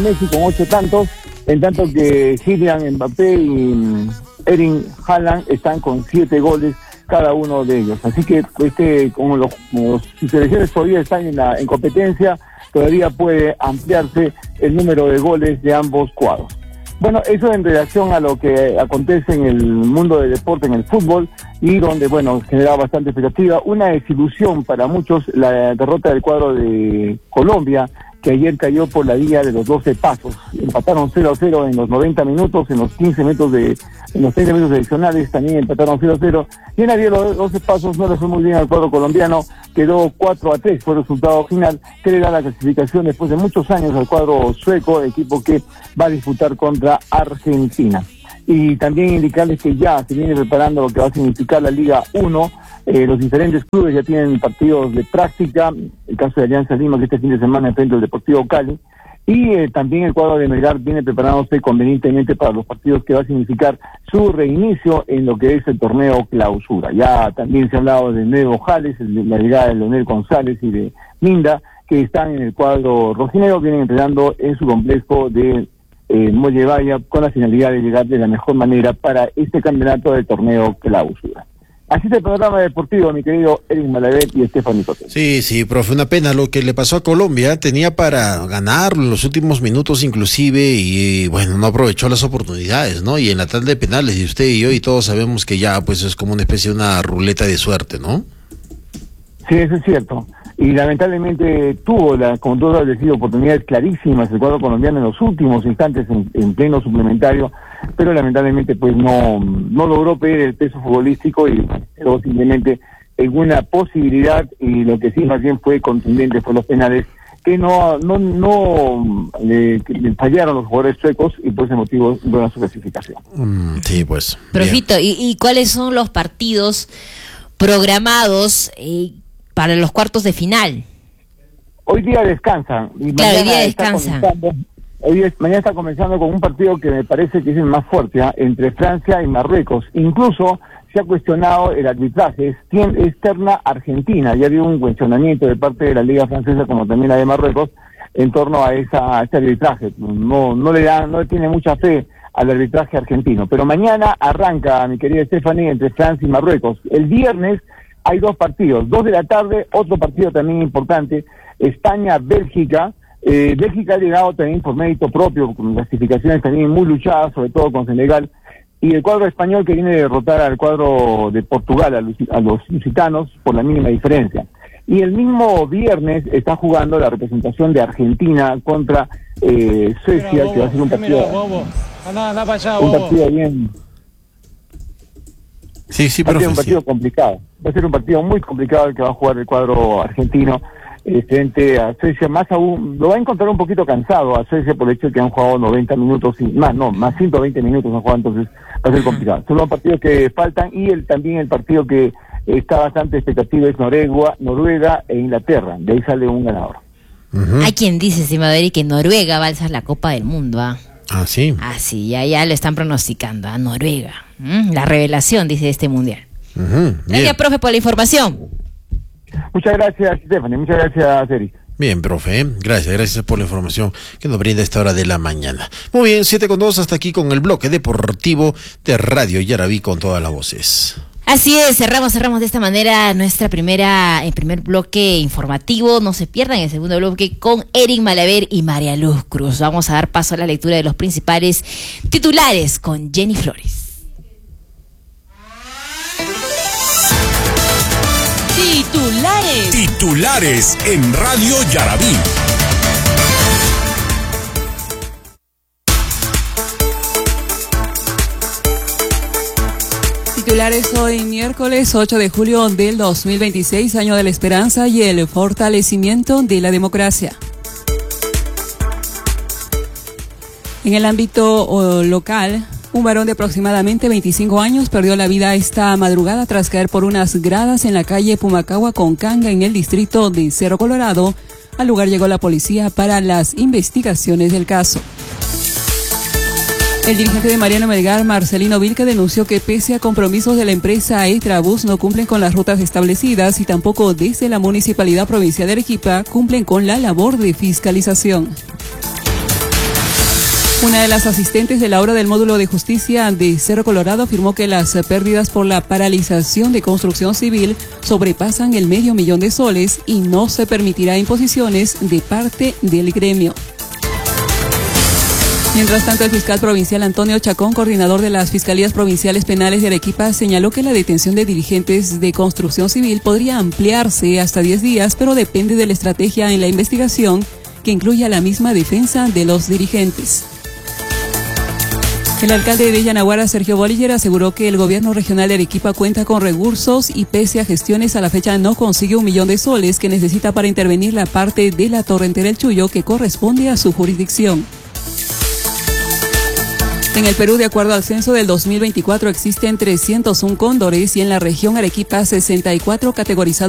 Messi con 8 tantos, en tanto que Kylian Mbappé y Erling Haaland están con 7 goles cada uno de ellos. Así que como los selecciones todavía están en competencia, todavía puede ampliarse el número de goles de ambos cuadros. Bueno, eso en relación a lo que acontece en el mundo del deporte, en el fútbol, y donde, bueno, genera bastante expectativa. Una desilusión para muchos la derrota del cuadro de Colombia, que ayer cayó por la vía de los 12 pasos. Empataron 0-0 en los 90 minutos, en los 30 minutos adicionales también empataron 0-0. Y en la vía de los 12 pasos no le fue muy bien al cuadro colombiano, quedó 4-3, fue el resultado final, que le da la clasificación después de muchos años al cuadro sueco, equipo que va a disputar contra Argentina. Y también indicarles que ya se viene preparando lo que va a significar la Liga 1. Los diferentes clubes ya tienen partidos de práctica, el caso de Alianza Lima, que este fin de semana enfrenta al Deportivo Cali, y también el cuadro de Melgar viene preparándose convenientemente para los partidos que va a significar su reinicio en lo que es el torneo clausura. Ya también se ha hablado de Nuevo Jales, la llegada de Leonel González y de Minda, que están en el cuadro rojinegro, vienen entrenando en su complejo de Molle Vaya con la finalidad de llegar de la mejor manera para este campeonato del torneo clausura. Así es el programa deportivo, mi querido Eric Malavé y Estefany Cotel. Sí, profe, una pena lo que le pasó a Colombia. Tenía para ganar los últimos minutos inclusive y bueno, no aprovechó las oportunidades, ¿no? Y en la tanda de penales, y usted y yo y todos sabemos que ya pues es como una especie de una ruleta de suerte, ¿no? Sí, eso es cierto. Y lamentablemente tuvo, como todos han decidido, oportunidades clarísimas el cuadro colombiano en los últimos instantes en pleno suplementario, pero lamentablemente pues no logró pedir el peso futbolístico y quedó simplemente en una posibilidad, y lo que sí más bien fue contundente fue los penales que le fallaron los jugadores suecos, y por ese motivo logró su clasificación. Sí, pues. Profito, ¿y cuáles son los partidos programados para los cuartos de final? Hoy día descansan. Y claro, hoy día descansan. Mañana está comenzando con un partido que me parece que es el más fuerte, entre Francia y Marruecos. Incluso se ha cuestionado el arbitraje, es terna Argentina. Ya había un cuestionamiento de parte de la Liga Francesa como también la de Marruecos en torno a este arbitraje. No le tiene mucha fe al arbitraje argentino. Pero mañana arranca, mi querida Estefany, entre Francia y Marruecos. El viernes hay 2 partidos, 2 de la tarde, otro partido también importante, España-Bélgica. Bélgica ha llegado también por mérito propio, con clasificaciones también muy luchadas, sobre todo con Senegal, y el cuadro español que viene a derrotar al cuadro de Portugal, a los lusitanos, por la mínima diferencia. Y el mismo viernes está jugando la representación de Argentina contra Suecia, que va a ser un partido bien... Sí, va a ser un partido complicado. Va a ser un partido muy complicado el que va a jugar el cuadro argentino frente a Suecia. Más aún, lo va a encontrar un poquito cansado a Suecia por el hecho de que han jugado 90 minutos, más 120 minutos han jugado, entonces va a ser complicado. Son los partidos que faltan, y también el partido que está bastante expectativo es Noruega e Inglaterra. De ahí sale un ganador. Hay quien dice, Simaderi, que Noruega va a alzar la Copa del Mundo, ¿ah? Ah, sí. Ah, sí, ya lo están pronosticando a Noruega. La revelación, dice, de este mundial. Gracias, profe, por la información. Muchas gracias, Estefany. Muchas gracias, Eric. Bien, profe, gracias por la información que nos brinda a esta hora de la mañana. Muy bien, 7:02, hasta aquí con el bloque deportivo de Radio Yarabí con todas las voces. Así es, cerramos de esta manera nuestra primer bloque informativo. No se pierdan el segundo bloque con Eric Malaver y María Luz Cruz. Vamos a dar paso a la lectura de los principales titulares con Jenny Flores. Titulares en Radio Yarabí. Titulares hoy miércoles 8 de julio del 2026, año de la esperanza y el fortalecimiento de la democracia. En el ámbito local, un varón de aproximadamente 25 años perdió la vida esta madrugada tras caer por unas gradas en la calle Pumacagua con Canga en el distrito de Cerro Colorado. Al lugar llegó la policía para las investigaciones del caso. El dirigente de Mariano Melgar, Marcelino Vilca, denunció que pese a compromisos de la empresa Etrabus no cumplen con las rutas establecidas y tampoco desde la Municipalidad Provincial de Arequipa cumplen con la labor de fiscalización. Una de las asistentes de la obra del módulo de justicia de Cerro Colorado afirmó que las pérdidas por la paralización de construcción civil sobrepasan el $500,000 de soles y no se permitirá imposiciones de parte del gremio. Mientras tanto, el fiscal provincial Antonio Chacón, coordinador de las Fiscalías Provinciales Penales de Arequipa, señaló que la detención de dirigentes de construcción civil podría ampliarse hasta 10 días, pero depende de la estrategia en la investigación que incluya la misma defensa de los dirigentes. El alcalde de Yanaguara, Sergio Bolliger, aseguró que el gobierno regional de Arequipa cuenta con recursos y pese a gestiones a la fecha no consigue $1,000,000 de soles que necesita para intervenir la parte de la Torrentera El Chuyo que corresponde a su jurisdicción. En el Perú, de acuerdo al censo del 2024, existen 301 cóndores y en la región Arequipa 64 categorizados